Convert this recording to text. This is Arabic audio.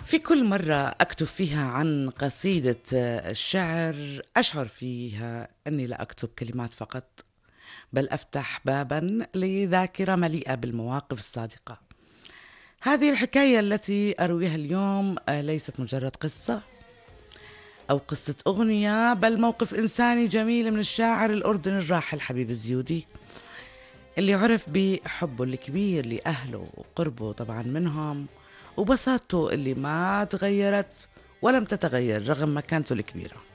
في كل مرة أكتب فيها عن قصيدة الشعر أشعر فيها أني لا أكتب كلمات فقط، بل أفتح بابا لذاكرة مليئة بالمواقف الصادقة. هذه الحكاية التي أرويها اليوم ليست مجرد قصة أو قصة أغنية، بل موقف إنساني جميل من الشاعر الأردني الراحل حبيب الزيودي، اللي عرف بحبه الكبير لأهله وقربه طبعا منهم، وبساطته اللي ما تغيرت ولم تتغير رغم مكانته الكبيرة.